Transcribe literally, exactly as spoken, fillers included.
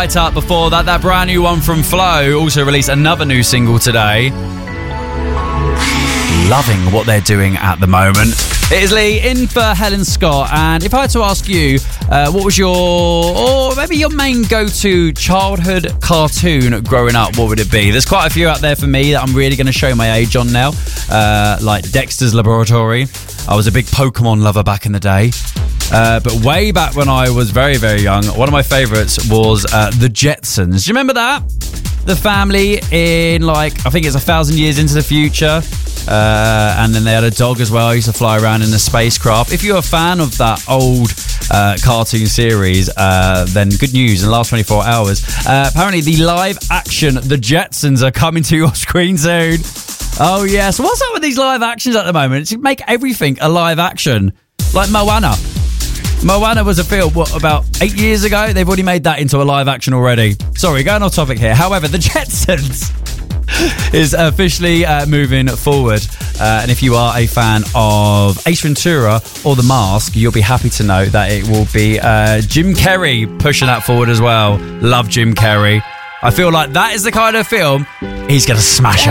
Light Up before that. That brand new one from Flow also released another new single today. Loving what they're doing at the moment. It is Lee in for Helen Scott, and if I had to ask you, uh, what was your, or maybe your main go-to childhood cartoon growing up, what would it be? There's quite a few out there for me that I'm really going to show my age on now, uh, like Dexter's Laboratory. I was a big Pokemon lover back in the day. Uh, but way back when I was very, very young, one of my favourites was uh, The Jetsons. Do you remember that? The family in, like, I think it's a thousand years into the future. Uh, and then they had a dog as well. He used to fly around in a spacecraft. If you're a fan of that old uh, cartoon series, uh, then good news. In the last twenty-four hours, uh, apparently the live action The Jetsons are coming to your screen soon. Oh, yes. What's up with these live actions at the moment? It's make everything a live action. Like Moana. Moana was a film, what, about eight years ago? They've already made that into a live action already. Sorry, going off topic here. However, The Jetsons is officially uh, moving forward. Uh, and if you are a fan of Ace Ventura or The Mask, you'll be happy to know that it will be uh, Jim Carrey pushing that forward as well. Love Jim Carrey. I feel like that is the kind of film he's going to smash up.